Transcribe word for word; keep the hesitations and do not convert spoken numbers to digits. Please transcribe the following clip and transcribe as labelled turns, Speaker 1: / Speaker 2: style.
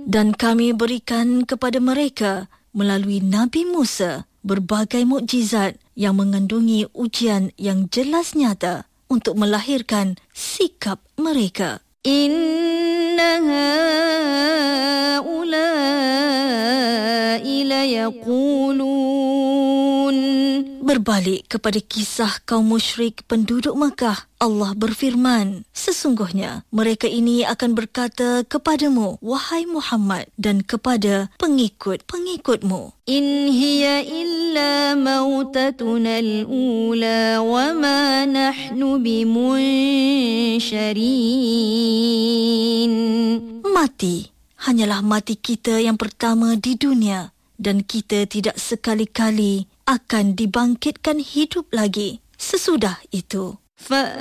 Speaker 1: Dan kami berikan kepada mereka melalui Nabi Musa berbagai mukjizat yang mengandungi ujian yang jelas nyata untuk melahirkan sikap mereka.
Speaker 2: Inna haula'i layaqulun.
Speaker 1: Berbalik kepada kisah kaum musyrik penduduk Mekah, Allah berfirman, sesungguhnya mereka ini akan berkata kepadamu, wahai Muhammad, dan kepada pengikut-pengikutmu,
Speaker 2: In hiya illa mautatuna al-ula wa ma nahnu bimunsharin.
Speaker 1: Mati hanyalah mati kita yang pertama di dunia, dan kita tidak sekali-kali akan dibangkitkan hidup lagi sesudah itu.